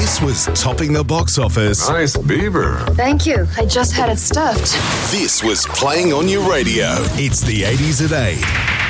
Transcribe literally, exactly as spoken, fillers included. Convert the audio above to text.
This was topping the box office. Nice beaver. Thank you. I just had it stuffed. This was playing on your radio. It's the eighties at eight.